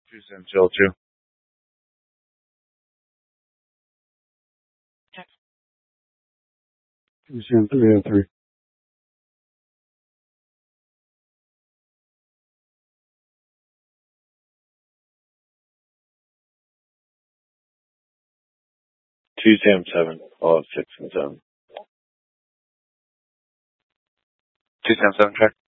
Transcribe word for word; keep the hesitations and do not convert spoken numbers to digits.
Two Sam Chill two. Two Sam three oh three. Two Sam seven. I'll have six and seven. Two Sam seven track.